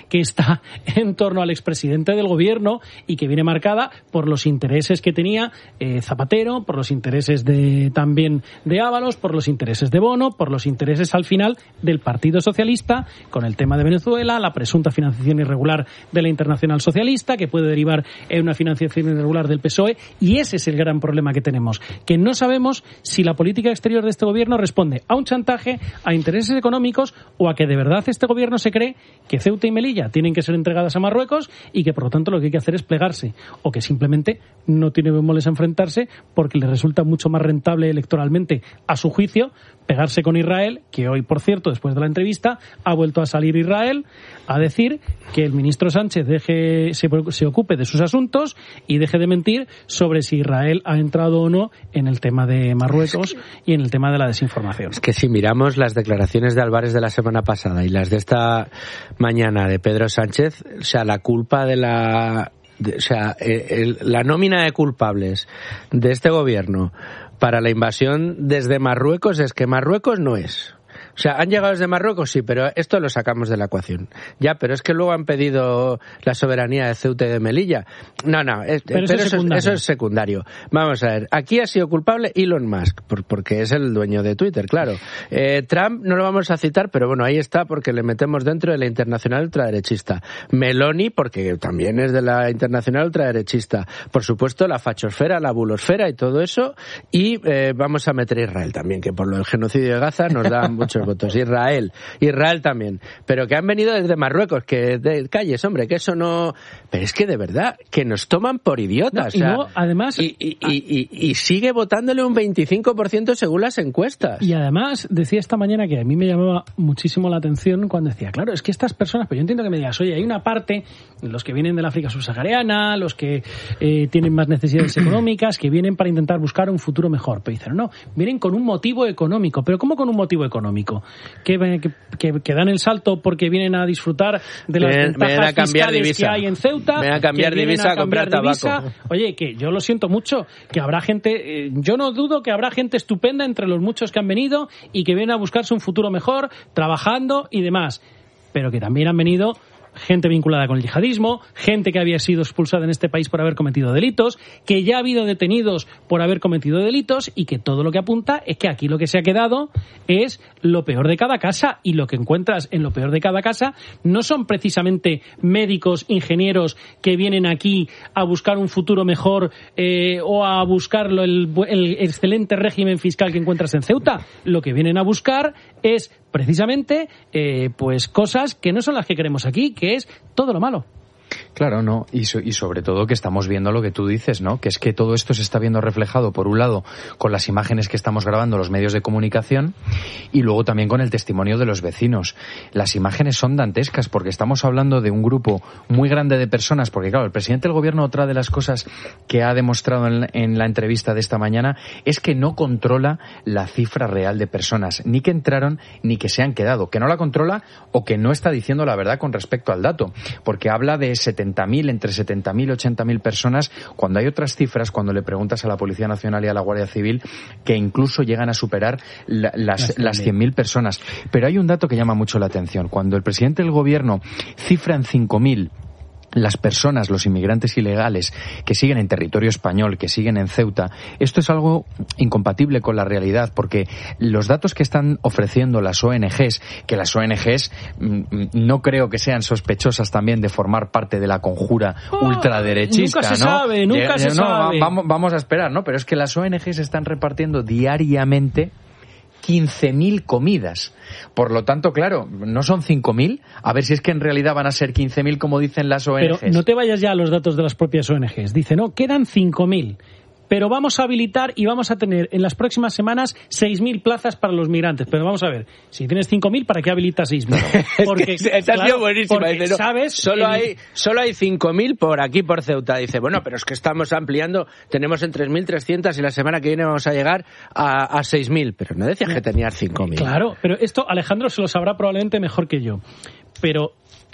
que está en torno al expresidente del gobierno y que viene marcada por los intereses que tenía eh, Zapatero, por los intereses de también de Ábalos, por los intereses de Bono, por los intereses al final del Partido Socialista con el tema de Venezuela, la presunta financiación irregular de la Internacional Socialista, que puede derivar en una financiación irregular del P S O E, y ese es el gran problema que tenemos, que no sabemos si la política exterior de este gobierno responde a un chantaje, a intereses económicos o a que de verdad este gobierno se cree que Ceuta y Melilla tienen que ser entregadas a Marruecos y que por lo tanto lo que hay que hacer es plegarse, o que simplemente no tiene bemoles a enfrentarse porque le resulta mucho más rentable electoralmente, a su juicio, pegarse con Israel, que hoy, por cierto, después de la entrevista, ha vuelto a salir Israel a decir que el ministro Sánchez deje se, se ocupe de sus asuntos y deje de mentir sobre si Israel ha entrado o no en el tema de Marruecos y en el tema de la desinformación. Es que si miramos las declaraciones de Álvarez de la semana pasada y las de esta mañana de Pedro Sánchez, o sea, la culpa de la... De, o sea, el, la nómina de culpables de este gobierno para la invasión desde Marruecos es que Marruecos no es. O sea, han llegado desde Marruecos, sí, pero esto lo sacamos de la ecuación. Ya, pero es que luego han pedido la soberanía de Ceuta y de Melilla. No, no, es, pero, pero eso, es eso es secundario. Vamos a ver, aquí ha sido culpable Elon Musk, por, porque es el dueño de Twitter, claro. Eh, Trump no lo vamos a citar, pero bueno, ahí está porque le metemos dentro de la internacional ultraderechista. Meloni, porque también es de la internacional ultraderechista. Por supuesto, la fachosfera, la bulosfera y todo eso. Y eh, vamos a meter a Israel también, que por lo del genocidio de Gaza nos da muchos votos. Israel, Israel también, pero que han venido desde Marruecos, que de calles, hombre, que eso no... Pero es que de verdad, que nos toman por idiotas. No, y o sea, no, además... Y, y, y, y, y sigue votándole un veinticinco por ciento según las encuestas. Y además, decía esta mañana que a mí me llamaba muchísimo la atención cuando decía, claro, es que estas personas, pues yo entiendo que me digas, oye, hay una parte, los que vienen del África subsahariana, los que eh, tienen más necesidades económicas, que vienen para intentar buscar un futuro mejor. Pero dicen, no, vienen con un motivo económico. ¿Pero cómo con un motivo económico? Que, que, que dan el salto porque vienen a disfrutar de las ven, ventajas ven a cambiar fiscales divisa. que hay en Ceuta. Ven a cambiar que divisa a, a comprar divisa. tabaco. Oye, que yo lo siento mucho, que habrá gente, eh, yo no dudo que habrá gente estupenda entre los muchos que han venido y que vienen a buscarse un futuro mejor, trabajando y demás, pero que también han venido gente vinculada con el yihadismo, gente que había sido expulsada en este país por haber cometido delitos, que ya ha habido detenidos por haber cometido delitos y que todo lo que apunta es que aquí lo que se ha quedado es lo peor de cada casa, y lo que encuentras en lo peor de cada casa no son precisamente médicos, ingenieros que vienen aquí a buscar un futuro mejor eh, o a buscar el, el excelente régimen fiscal que encuentras en Ceuta. Lo que vienen a buscar es precisamente eh, pues cosas que no son las que queremos aquí, que es todo lo malo. Claro, no, y, so, y sobre todo que estamos viendo lo que tú dices, ¿no? Que es que todo esto se está viendo reflejado, por un lado, con las imágenes que estamos grabando los medios de comunicación y luego también con el testimonio de los vecinos. Las imágenes son dantescas porque estamos hablando de un grupo muy grande de personas, porque claro, el presidente del gobierno, otra de las cosas que ha demostrado en, en la entrevista de esta mañana es que no controla la cifra real de personas, ni que entraron ni que se han quedado, que no la controla o que no está diciendo la verdad con respecto al dato, porque habla de setenta mil, entre setenta mil y ochenta mil personas, cuando hay otras cifras, cuando le preguntas a la Policía Nacional y a la Guardia Civil, que incluso llegan a superar la, las, las cien mil personas. Pero hay un dato que llama mucho la atención. Cuando el presidente del gobierno cifra en cinco mil las personas, los inmigrantes ilegales que siguen en territorio español, que siguen en Ceuta, esto es algo incompatible con la realidad, porque los datos que están ofreciendo las O N Ges, que las O N Ges mmm, no creo que sean sospechosas también de formar parte de la conjura oh, ultraderechista, nunca se ¿no? sabe, nunca de, se no, sabe. Vamos, vamos a esperar, ¿no? Pero es que las O N Ges están repartiendo diariamente quince mil comidas. Por lo tanto, claro, no son cinco mil. A ver si es que en realidad van a ser quince mil como dicen las O N Ges. Pero no te vayas ya a los datos de las propias O N Ges. Dice, no, quedan cinco mil. Pero vamos a habilitar y vamos a tener en las próximas semanas seis mil plazas para los migrantes. Pero vamos a ver, si tienes cinco mil, ¿para qué habilitas seis mil? Porque, es que esa claro, ha sido buenísima. porque, Dice, no, ¿sabes? Solo el... hay solo hay cinco mil por aquí, por Ceuta. Dice, bueno, pero es que estamos ampliando, tenemos en tres mil trescientos y la semana que viene vamos a llegar a, a seis mil. Pero no decías que tenías cinco mil. Claro, pero esto Alejandro se lo sabrá probablemente mejor que yo. Pero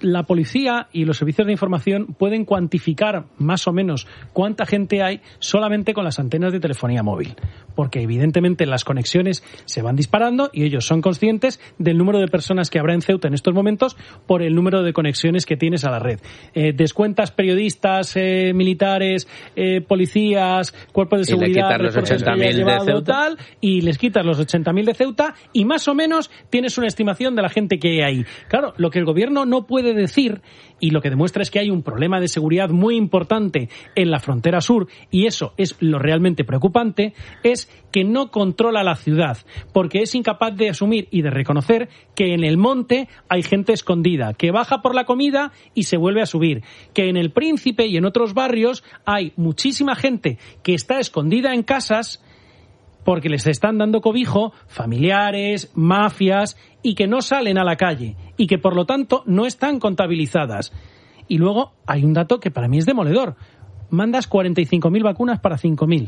la policía y los servicios de información pueden cuantificar más o menos cuánta gente hay solamente con las antenas de telefonía móvil, porque evidentemente las conexiones se van disparando y ellos son conscientes del número de personas que habrá en Ceuta en estos momentos por el número de conexiones que tienes a la red. Eh, descuentas periodistas, eh, militares, eh, policías, cuerpos de seguridad, y le quitas los ochenta mil de Ceuta tal, y les quitas los ochenta mil de Ceuta y más o menos tienes una estimación de la gente que hay ahí. Claro, lo que el gobierno no puede decir, y lo que demuestra es que hay un problema de seguridad muy importante en la frontera sur, y eso es lo realmente preocupante, es que no controla la ciudad, porque es incapaz de asumir y de reconocer que en el monte hay gente escondida, que baja por la comida y se vuelve a subir, que en el Príncipe y en otros barrios hay muchísima gente que está escondida en casas porque les están dando cobijo familiares, mafias, y que no salen a la calle, y que por lo tanto no están contabilizadas. Y luego hay un dato que para mí es demoledor. Mandas cuarenta y cinco mil vacunas para cinco mil.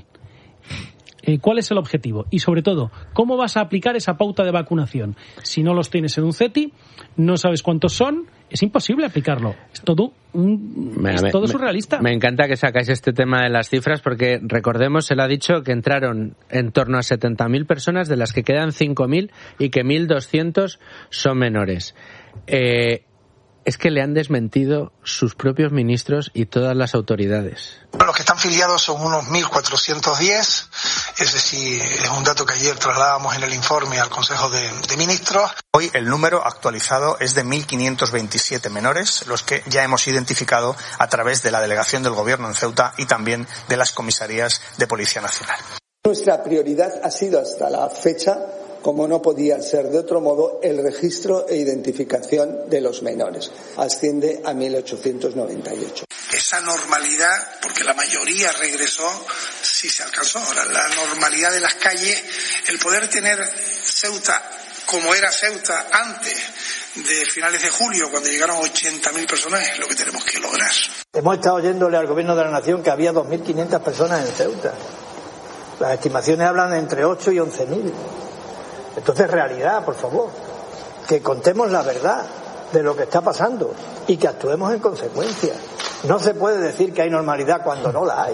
Eh, ¿Cuál es el objetivo? Y sobre todo, ¿cómo vas a aplicar esa pauta de vacunación? Si no los tienes en un CETI, no sabes cuántos son, es imposible aplicarlo. Es todo, un, me, es me, todo me, surrealista. Me encanta que sacáis este tema de las cifras porque, recordemos, él ha dicho que entraron en torno a setenta mil personas, de las que quedan cinco mil y que mil doscientos son menores. Eh... Es que le han desmentido sus propios ministros y todas las autoridades. Los que están filiados son unos mil cuatrocientos diez, es decir, es un dato que ayer trasladábamos en el informe al Consejo de, de Ministros. Hoy el número actualizado es de mil quinientos veintisiete menores, los que ya hemos identificado a través de la delegación del Gobierno en Ceuta y también de las comisarías de Policía Nacional. Nuestra prioridad ha sido hasta la fecha, como no podía ser de otro modo, el registro e identificación de los menores. Asciende a mil ochocientos noventa y ocho. Esa normalidad, porque la mayoría regresó, sí se alcanzó. Ahora, la normalidad de las calles, el poder tener Ceuta como era Ceuta antes de finales de julio, cuando llegaron ochenta mil personas, es lo que tenemos que lograr. Hemos estado oyéndole al Gobierno de la Nación que había dos mil quinientas personas en Ceuta. Las estimaciones hablan de entre ocho y once mil. Entonces, realidad, por favor, que contemos la verdad de lo que está pasando y que actuemos en consecuencia. No se puede decir que hay normalidad cuando no la hay.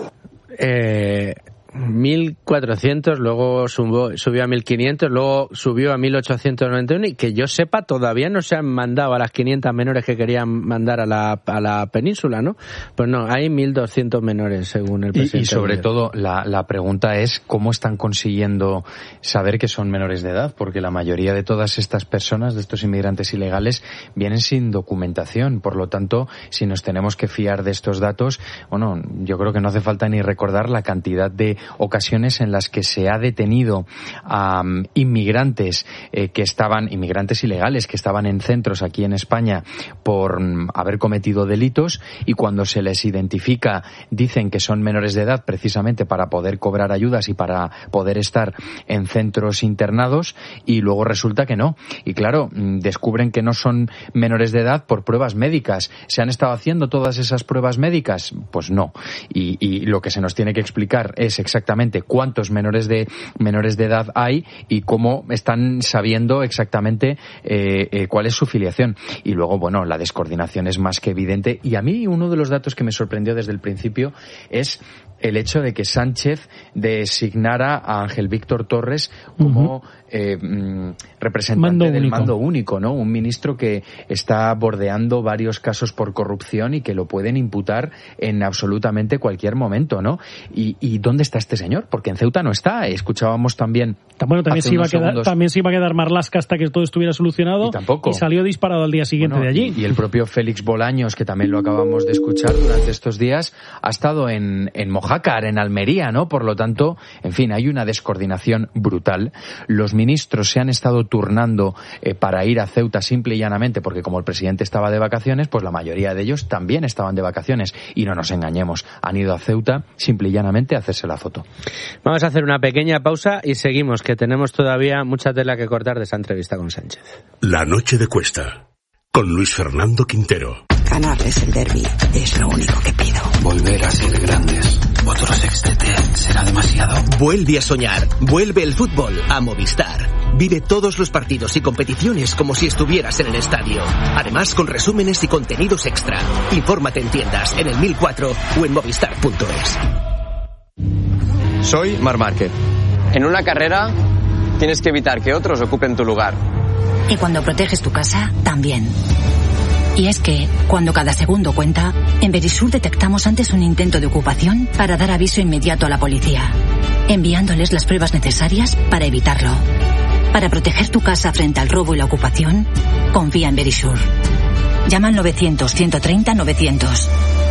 Eh, mil cuatrocientos, luego subió, subió a mil quinientos, luego subió a mil ochocientos noventa y uno y que yo sepa todavía no se han mandado a las quinientas menores que querían mandar a la, a la península, ¿no? Pues no, hay mil doscientos menores según el presidente. Y, y sobre todo la, la pregunta es cómo están consiguiendo saber que son menores de edad, porque la mayoría de todas estas personas, de estos inmigrantes ilegales, vienen sin documentación. Por lo tanto, si nos tenemos que fiar de estos datos, bueno, yo creo que no hace falta ni recordar la cantidad de ocasiones en las que se ha detenido a um, inmigrantes eh, que estaban, inmigrantes ilegales que estaban en centros aquí en España por um, haber cometido delitos, y cuando se les identifica dicen que son menores de edad precisamente para poder cobrar ayudas y para poder estar en centros internados, y luego resulta que no. Y claro, descubren que no son menores de edad por pruebas médicas. ¿Se han estado haciendo todas esas pruebas médicas? Pues no. Y, y lo que se nos tiene que explicar es exactamente cuántos menores de menores de edad hay y cómo están sabiendo exactamente eh, eh, cuál es su filiación. Y luego, bueno, la descoordinación es más que evidente. Y a mí uno de los datos que me sorprendió desde el principio es el hecho de que Sánchez designara a Ángel Víctor Torres como uh-huh. eh, representante mando del único. mando único, ¿no? Un ministro que está bordeando varios casos por corrupción y que lo pueden imputar en absolutamente cualquier momento, ¿no? ¿Y, y dónde está este señor? Porque en Ceuta no está. Escuchábamos también... Bueno, también se, iba a quedar, también se iba a quedar Marlaska hasta que todo estuviera solucionado. Y tampoco. Y salió disparado al día siguiente bueno, de allí. Y, y el propio Félix Bolaños, que también lo acabamos de escuchar durante estos días, ha estado en, en Mojácar, en Almería, ¿no? Por lo tanto, en fin, hay una descoordinación brutal. Los ministros se han estado turnando eh, para ir a Ceuta simple y llanamente porque como el presidente estaba de vacaciones, pues la mayoría de ellos también estaban de vacaciones. Y no nos engañemos, han ido a Ceuta simple y llanamente a hacerse la foto. Vamos a hacer una pequeña pausa y seguimos, que tenemos todavía mucha tela que cortar de esa entrevista con Sánchez. La noche de Cuesta, con Luis Fernando Quintero. Ganarles el derbi es lo único que pido. Volver a ser grandes. Otro sextete será demasiado. Vuelve a soñar. Vuelve el fútbol a Movistar. Vive todos los partidos y competiciones como si estuvieras en el estadio. Además, con resúmenes y contenidos extra. Infórmate en tiendas, en el mil cuatro o en movistar punto es. Soy Marc Márquez. En una carrera tienes que evitar que otros ocupen tu lugar. Y cuando proteges tu casa, también. Y es que, cuando cada segundo cuenta, en Verisur detectamos antes un intento de ocupación para dar aviso inmediato a la policía, enviándoles las pruebas necesarias para evitarlo. Para proteger tu casa frente al robo y la ocupación, confía en Verisur. Llama al novecientos, ciento treinta, novecientos.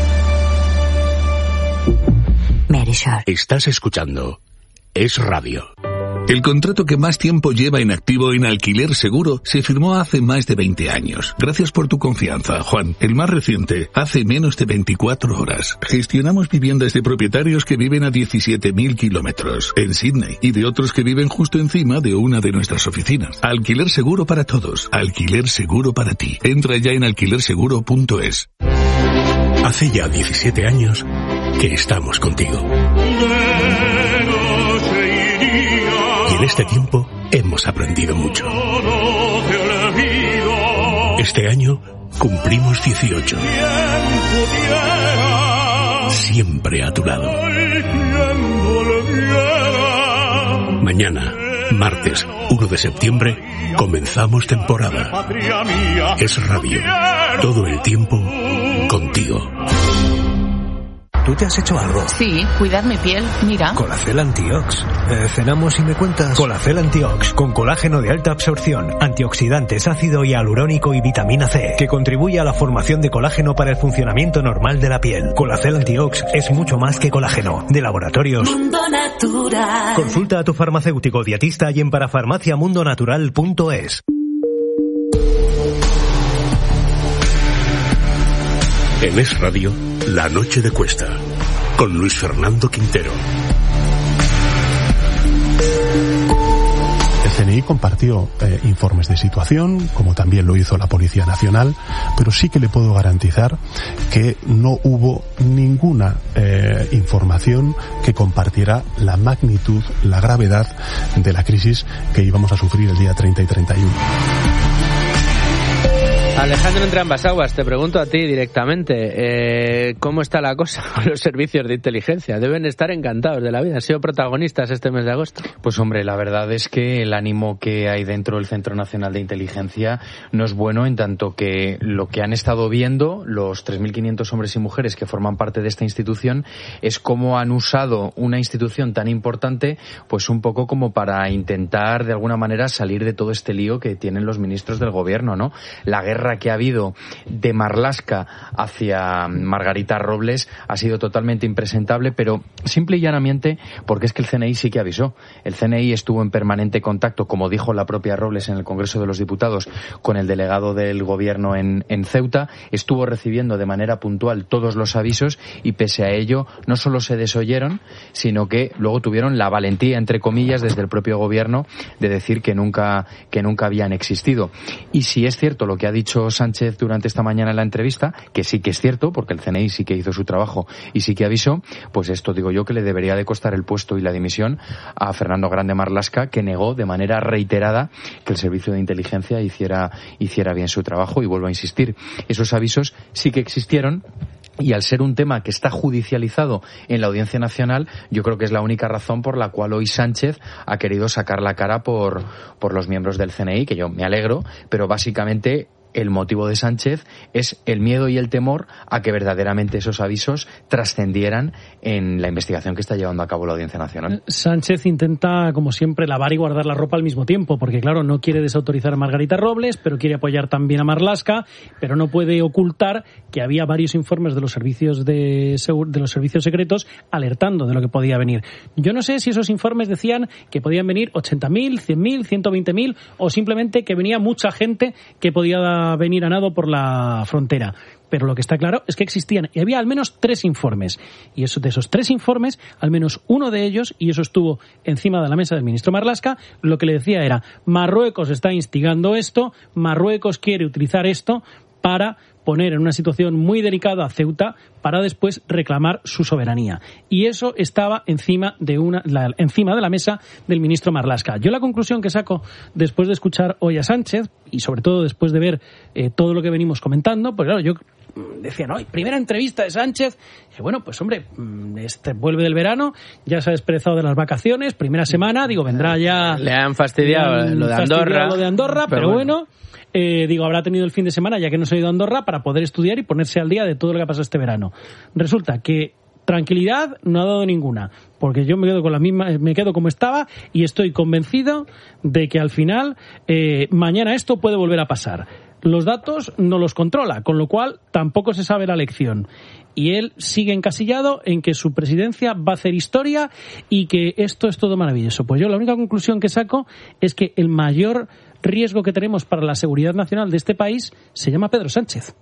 Verisur. Estás escuchando Es Radio. El contrato que más tiempo lleva en activo en Alquiler Seguro se firmó hace más de veinte años. Gracias por tu confianza, Juan. El más reciente, hace menos de veinticuatro horas. Gestionamos viviendas de propietarios que viven a diecisiete mil kilómetros en Sydney y de otros que viven justo encima de una de nuestras oficinas. Alquiler Seguro para todos. Alquiler Seguro para ti. Entra ya en alquiler seguro punto es. Hace ya diecisiete años que estamos contigo. Y en este tiempo hemos aprendido mucho. Este año cumplimos dieciocho. Siempre a tu lado. Mañana, martes uno de septiembre, comenzamos temporada. Es Radio. Todo el tiempo contigo. ¿Tú te has hecho algo? Sí, cuidar mi piel, mira. Colacel Antiox. Eh, cenamos y me cuentas. Colacel Antiox, con colágeno de alta absorción, antioxidantes, ácido hialurónico y vitamina C, que contribuye a la formación de colágeno para el funcionamiento normal de la piel. Colacel Antiox es mucho más que colágeno. De Laboratorios Mundo Natural. Consulta a tu farmacéutico dietista y en parafarmacia mundo natural punto es. En Es Radio, La Noche de Cuesta, con Luis Fernando Quintero. El C N I compartió eh, informes de situación, como también lo hizo la Policía Nacional, pero sí que le puedo garantizar que no hubo ninguna eh, información que compartiera la magnitud, la gravedad de la crisis que íbamos a sufrir el día treinta y treinta y uno. Alejandro, entre ambas aguas, te pregunto a ti directamente, eh, ¿cómo está la cosa con los servicios de inteligencia? Deben estar encantados de la vida, han sido protagonistas este mes de agosto. Pues hombre, la verdad es que el ánimo que hay dentro del Centro Nacional de Inteligencia no es bueno, en tanto que lo que han estado viendo los tres mil quinientos hombres y mujeres que forman parte de esta institución es cómo han usado una institución tan importante, pues un poco como para intentar de alguna manera salir de todo este lío que tienen los ministros del gobierno, ¿no? La guerra que ha habido de Marlaska hacia Margarita Robles ha sido totalmente impresentable, pero simple y llanamente porque es que el C N I sí que avisó. El C N I estuvo en permanente contacto, como dijo la propia Robles en el Congreso de los Diputados, con el delegado del gobierno en, en Ceuta, estuvo recibiendo de manera puntual todos los avisos y pese a ello no solo se desoyeron, sino que luego tuvieron la valentía, entre comillas, desde el propio gobierno de decir que nunca, que nunca habían existido. Y si es cierto lo que ha dicho Sánchez durante esta mañana en la entrevista, que sí que es cierto, porque el C N I sí que hizo su trabajo y sí que avisó, pues esto digo yo que le debería de costar el puesto y la dimisión a Fernando Grande Marlaska, que negó de manera reiterada que el servicio de inteligencia hiciera, hiciera bien su trabajo. Y vuelvo a insistir, esos avisos sí que existieron. Y al ser un tema que está judicializado en la Audiencia Nacional, yo creo que es la única razón por la cual hoy Sánchez ha querido sacar la cara por, por los miembros del C N I, que yo me alegro, pero básicamente el motivo de Sánchez es el miedo y el temor a que verdaderamente esos avisos trascendieran en la investigación que está llevando a cabo la Audiencia Nacional. Sánchez intenta, como siempre, lavar y guardar la ropa al mismo tiempo, porque claro, no quiere desautorizar a Margarita Robles, pero quiere apoyar también a Marlaska, pero no puede ocultar que había varios informes de los servicios de, de los servicios secretos alertando de lo que podía venir. Yo no sé si esos informes decían que podían venir ochenta mil, cien mil, ciento veinte mil o simplemente que venía mucha gente que podía venir a nado por la frontera. Pero lo que está claro es que existían, y había al menos tres informes. Y eso, de esos tres informes, al menos uno de ellos, y eso estuvo encima de la mesa del ministro Marlaska, lo que le decía era: Marruecos está instigando esto, Marruecos quiere utilizar esto para poner en una situación muy delicada a Ceuta para después reclamar su soberanía. Y eso estaba encima de una la, encima de la mesa del ministro Marlaska. Yo la conclusión que saco después de escuchar hoy a Sánchez, y sobre todo después de ver eh, todo lo que venimos comentando, pues claro, yo decía, no, primera entrevista de Sánchez, y bueno, pues hombre, este vuelve del verano, ya se ha desperezado de las vacaciones, primera semana, digo, vendrá ya... Le han fastidiado le han lo de Andorra. Lo de Andorra, pero, pero bueno... bueno Eh, digo, habrá tenido el fin de semana, ya que no se ha ido a Andorra, para poder estudiar y ponerse al día de todo lo que ha pasado este verano. Resulta que tranquilidad no ha dado ninguna, porque yo me quedo con la misma, me quedo como estaba y estoy convencido de que al final eh, mañana esto puede volver a pasar. Los datos no los controla, con lo cual tampoco se sabe la lección. Y él sigue encasillado en que su presidencia va a hacer historia y que esto es todo maravilloso. Pues yo la única conclusión que saco es que el mayor riesgo que tenemos para la seguridad nacional de este país se llama Pedro Sánchez.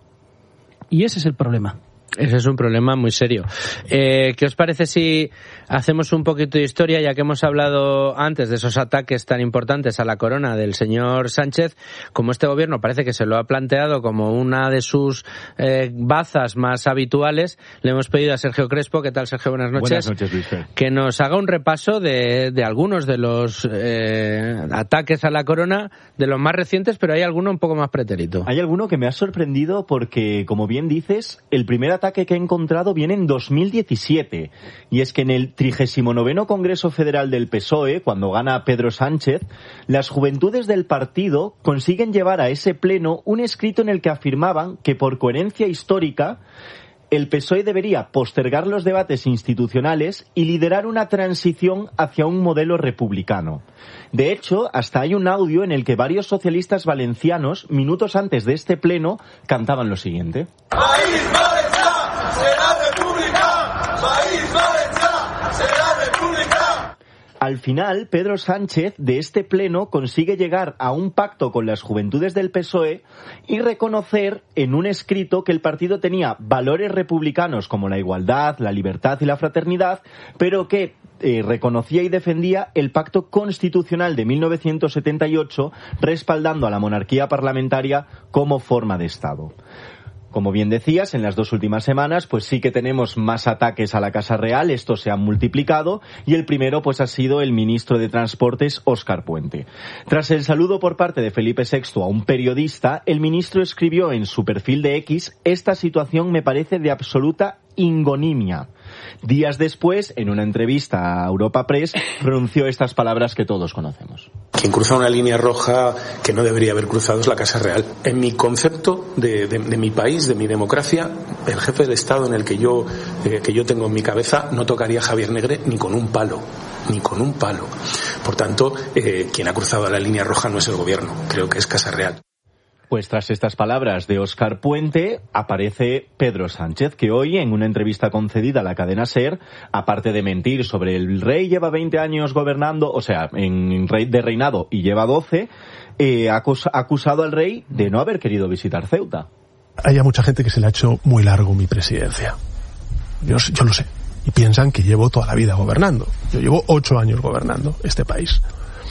Y ese es el problema. Ese es un problema muy serio. Eh, ¿Qué os parece si hacemos un poquito de historia, ya que hemos hablado antes de esos ataques tan importantes a la corona del señor Sánchez? Como este gobierno parece que se lo ha planteado como una de sus eh, bazas más habituales, le hemos pedido a Sergio Crespo, ¿qué tal, Sergio? Buenas noches. Buenas noches, Luis. Que nos haga un repaso de, de algunos de los eh, ataques a la corona, de los más recientes, pero hay alguno un poco más pretérito. Hay alguno que me ha sorprendido porque, como bien dices, el primer ataque que he encontrado viene en dos mil diecisiete, y es que en el trigésimo noveno Congreso Federal del P S O E, cuando gana Pedro Sánchez, las juventudes del partido consiguen llevar a ese pleno un escrito en el que afirmaban que, por coherencia histórica, el P S O E debería postergar los debates institucionales y liderar una transición hacia un modelo republicano. De hecho, hasta hay un audio en el que varios socialistas valencianos, minutos antes de este pleno, cantaban lo siguiente. ¡País Valencià será república! ¡País Valencià será república! Al final, Pedro Sánchez, de este pleno, consigue llegar a un pacto con las juventudes del P S O E y reconocer en un escrito que el partido tenía valores republicanos como la igualdad, la libertad y la fraternidad, pero que eh, reconocía y defendía el pacto constitucional de mil novecientos setenta y ocho, respaldando a la monarquía parlamentaria como forma de Estado. Como bien decías, en las dos últimas semanas, pues sí que tenemos más ataques a la Casa Real, estos se han multiplicado, y el primero pues ha sido el ministro de Transportes, Óscar Puente. Tras el saludo por parte de Felipe sexto a un periodista, el ministro escribió en su perfil de X: esta situación me parece de absoluta ingonimia. Días después, en una entrevista a Europa Press, pronunció estas palabras que todos conocemos. Quien cruza una línea roja que no debería haber cruzado es la Casa Real. En mi concepto de, de, de mi país, de mi democracia, el jefe del Estado en el que yo, eh, que yo tengo en mi cabeza no tocaría a Javier Negre ni con un palo, ni con un palo. Por tanto, eh, quien ha cruzado la línea roja no es el gobierno, creo que es Casa Real. Pues tras estas palabras de Óscar Puente, aparece Pedro Sánchez, que hoy, en una entrevista concedida a la cadena SER, aparte de mentir sobre el rey lleva veinte años gobernando, o sea, en rey de reinado y lleva doce, eh, ha acusado al rey de no haber querido visitar Ceuta. Hay a mucha gente que se le ha hecho muy largo mi presidencia. Yo, yo lo sé. Y piensan que llevo toda la vida gobernando. Yo llevo ocho años gobernando este país.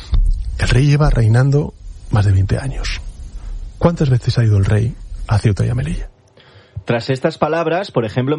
El rey lleva reinando más de veinte años. ¿Cuántas veces ha ido el rey a Ceuta y a Melilla? Tras estas palabras, por ejemplo,